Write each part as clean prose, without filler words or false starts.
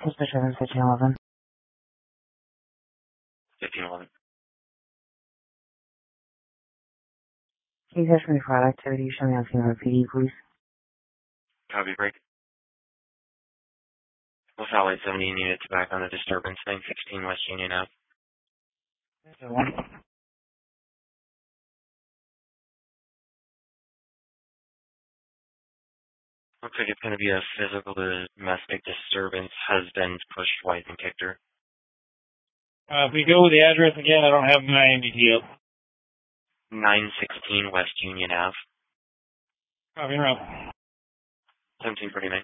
Mr. 1511. 1511. Can you catch me fraud activity? Show me on scene of PD, please. Copy break. With Highway 70 units back on the disturbance, 916 West Union Ave. Mr. 1. Looks like it's going to be a physical domestic disturbance. Husband pushed wife and kicked her. If we go with the address again, I don't have my details. 916 West Union Ave. Copy around. 1739.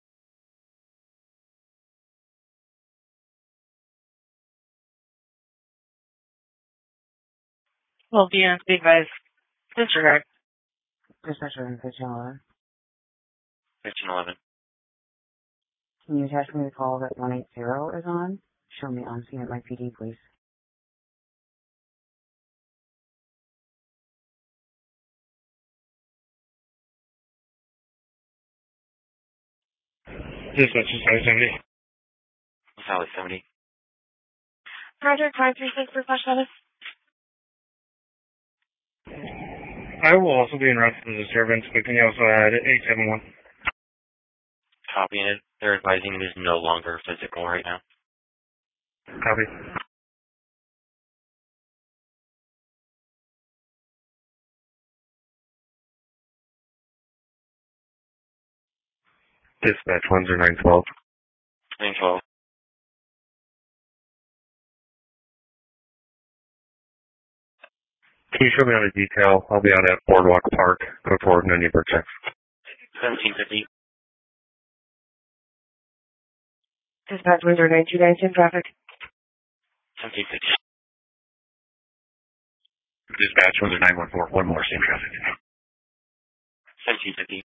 Well, DNS, be advised. Disregard. Dispatcher 1511. 1511. Can you attach me the call that 180 is on? Show me on scene at my PD, please. Dispatch is 570. With Highway 70. Project 536 for flash status. I will also be in route to the disturbance, but can you also add 871? Copying it. They're advising it is no longer physical right now. Copy. Dispatch 10912. 912. Can you show me on the detail? I'll be out at Boardwalk Park. Go forward, no need for checks. 1750. Dispatch 10929 traffic. 1750. Dispatch 10914. One more, same traffic. 1750.